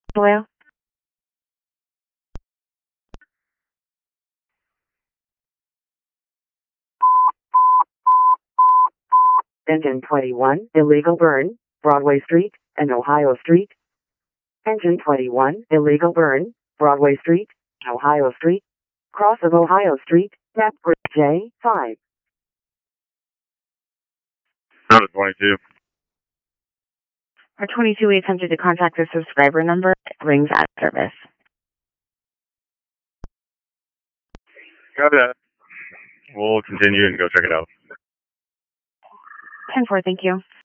Hello? Engine 21, illegal burn, Broadway Street and Ohio Street. Engine 21, illegal burn, Broadway Street, Ohio Street. Cross of Ohio Street, map J5. Out of 22. For 22 800 to contact the subscriber number, rings at service. Got that. We'll continue and go check it out. 10-4, thank you.